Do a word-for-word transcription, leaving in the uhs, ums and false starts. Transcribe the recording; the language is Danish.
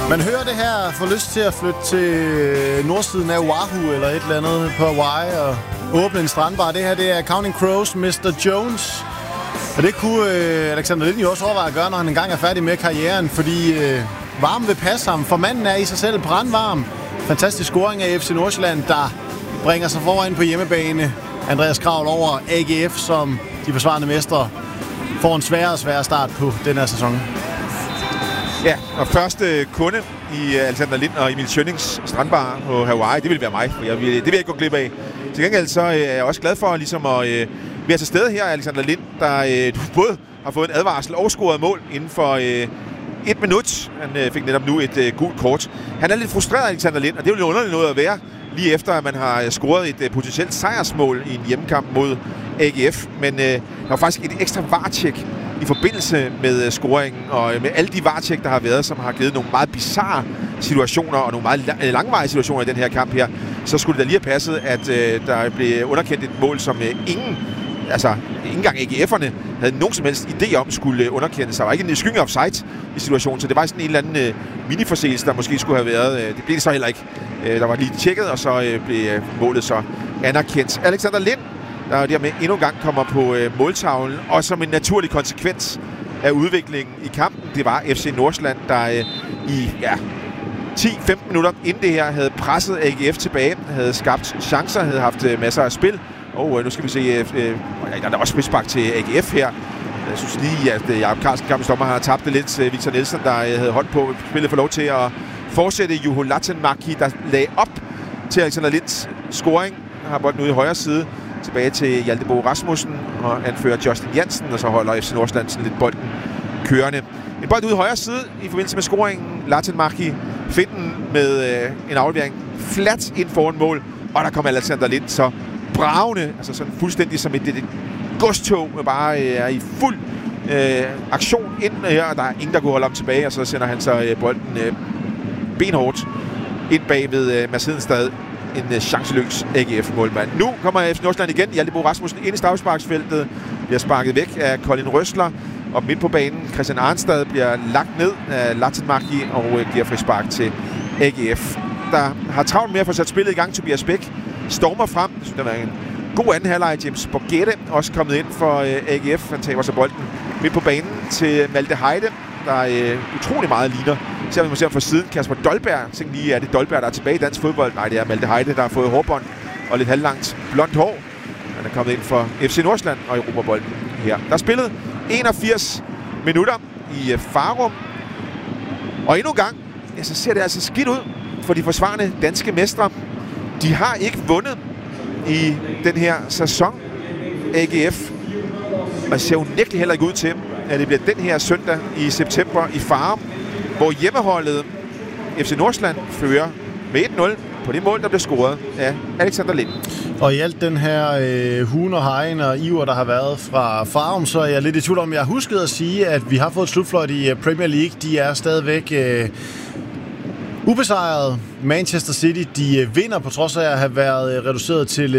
Man hører det her, får lyst til at flytte til nordsiden af Oahu eller et eller andet på Hawaii og åbne en strandbar. Det her, det er Counting Crows, mister Jones. Og det kunne øh, Alexander Lind jo også overveje at gøre, når han engang er færdig med karrieren, fordi øh, varmen vil passe ham, for manden er i sig selv brandvarm. Fantastisk scoring af F C Nordsjælland, der bringer sig foran på hjemmebane. Andreas Kravl over A G F, som de forsvarende mestre får en sværere og sværere start på den her sæson. Ja, og første kunde i Alexander Lind og Emil Schønnings strandbar på Hawaii, det vil være mig, for jeg vil, det vil jeg ikke gå glip af. Til gengæld så er jeg også glad for ligesom at øh, være til stede her, Alexander Lind, der øh, både har fået en advarsel og scoret mål inden for øh, et minut. Han øh, fik netop nu et øh, gult kort. Han er lidt frustreret, Alexander Lind, og det er jo underligt noget at være, lige efter at man har scoret et øh, potentielt sejrsmål i en hjemmekamp mod A G F. Men øh, der var faktisk et ekstra VAR-tjek i forbindelse med uh, scoringen, og med alle de VAR-tjek, der har været, som har givet nogle meget bizarre situationer, og nogle meget la- langvarige situationer i den her kamp her, så skulle det da lige have passet, at uh, der blev underkendt et mål, som uh, ingen, altså ikke engang A G F'erne, havde nogen som helst idé om skulle uh, underkendes. Der var ikke en skygge offside i situationen, så det var sådan en eller anden uh, mini-forseelse, der måske skulle have været. Uh, det blev det så heller ikke. Uh, der var lige tjekket, og så uh, blev uh, målet så anerkendt. Alexander Lind, der dermed endnu en gang kommer på øh, måltavlen, og som en naturlig konsekvens af udviklingen i kampen, det var F C Nordsjælland, der øh, i ja, ti til femten minutter inden det her havde presset A G F tilbage, havde skabt chancer, havde haft øh, masser af spil, og øh, nu skal vi se, øh, øh, der er også frispark til A G F her. Jeg synes lige, at øh, Jakob Carlsen, kampens dommer, har tabt det lidt. Øh, Victor Nielsen, der øh, havde holdt på spillet, for lov til at fortsætte. Juho Latenmäki, der lagde op til Alexander Linds scoring, har bolden ude i højre side, tilbage til Hjalte Bo Rasmussen og anfører Justin Jansen, og så holder F C Nordsjælland sådan lidt bolden kørende. En bold ude i højre side i forbindelse med scoringen. Latenmäki finder den med øh, en aflevering flat ind foran mål, og der kommer Alexander Lind så bravende, altså sådan fuldstændig som et, et, et godstog, med bare øh, er i fuld øh, aktion ind her, og der er ingen, der kunne holde ham tilbage, og så sender han så øh, bolden øh, benhårdt ind bag ved øh, Mercedes-stad. En uh, chanceløs A G F-målmand. Nu kommer F C Nordsjælland igen. Hjalte Bo Rasmussen ind i straffesparksfeltet. Bliver sparket væk af Colin Røsler. Og midt på banen, Christian Arnstad bliver lagt ned af Latenmäki og uh, giver frispark til A G F. Der har travlt med at få sat spillet i gang. Tobias Bæk stormer frem. Jeg synes, det var en god anden halvleg. James Borgette også kommet ind for uh, A G F. Han taber så bolden midt på banen til Malte Heide, der uh, utrolig meget ligner. Så vi må se om for siden Kasper Dolberg. Tænk lige, er det Dolberg, der er tilbage i dansk fodbold? Nej, det er Malte Heide, der har fået hårbånd og lidt halvlangt blondt hår. Han er kommet ind for F C Nordsjælland og erobrer bolden her. Der er spillet enogfirs minutter i Farum. Og endnu en gang, ja, så ser det altså skidt ud for de forsvarende danske mestre. De har ikke vundet i den her sæson, A G F. Og det ser jo nægteligt heller ikke ud til, at det bliver den her søndag i september i Farum, hvor hjemmeholdet F C Nordsjælland fører med et nul på det mål, der blev scoret af Alexander Lind. Og i alt den her øh, hun og hegn og iver, der har været fra Farum, så er jeg lidt i tvivl om, jeg huskede at sige, at vi har fået et slutfløjt i Premier League. De er stadigvæk øh, ubesejret. Manchester City, de vinder på trods af at have været reduceret til